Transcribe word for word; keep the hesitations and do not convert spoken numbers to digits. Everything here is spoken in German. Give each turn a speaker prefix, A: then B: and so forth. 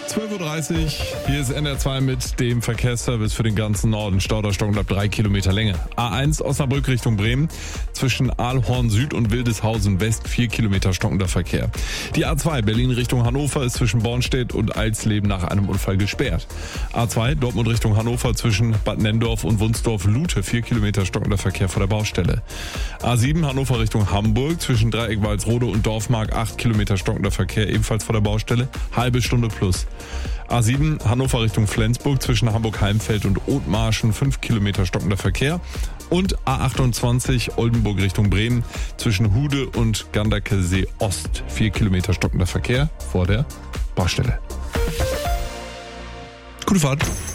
A: zwölf Uhr dreißig, hier ist N R zwei mit dem Verkehrsservice für den ganzen Norden. Stauderstocken bleibt drei Kilometer Länge. A eins Osnabrück Richtung Bremen, zwischen Aalhorn Süd und Wildeshausen West vier Kilometer stockender Verkehr. Die A zwei Berlin Richtung Hannover ist zwischen Bornstedt und Alsleben nach einem Unfall gesperrt. A zwei Dortmund Richtung Hannover zwischen Bad Nenndorf und Wunsdorf-Lute vier Kilometer stockender Verkehr vor der Baustelle. A sieben Hannover Richtung Hamburg zwischen Dreieck Walsrode und Dorfmark acht Kilometer stockender Verkehr ebenfalls vor der Baustelle, halbe Stunde plus. A sieben Hannover Richtung Flensburg zwischen Hamburg-Heimfeld und Othmarschen fünf Kilometer stockender Verkehr. Und A achtundzwanzig Oldenburg Richtung Bremen zwischen Hude und Ganderkesee Ost vier Kilometer stockender Verkehr vor der Baustelle. Gute Fahrt.